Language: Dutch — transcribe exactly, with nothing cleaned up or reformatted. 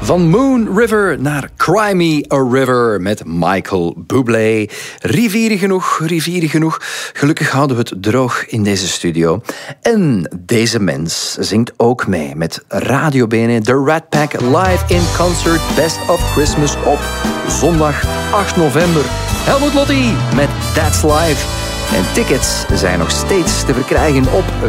Van Moon River naar Cry Me a River met Michael Bublé. Rivierig genoeg, rivierig genoeg. Gelukkig houden we het droog in deze studio. En deze mens zingt ook mee met Radio Bene, The Rat Pack live in concert Best of Christmas op zondag acht november. Helmut Lotti met That's Life. En tickets zijn nog steeds te verkrijgen op